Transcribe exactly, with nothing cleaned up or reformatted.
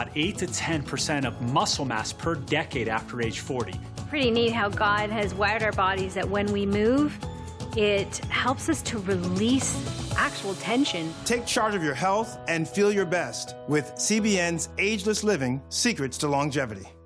about eight to ten percent of muscle mass per decade after age forty. Pretty neat how God has wired our bodies that when we move, it helps us to release actual tension. Take charge of your health and feel your best with C B N's Ageless Living: Secrets to Longevity.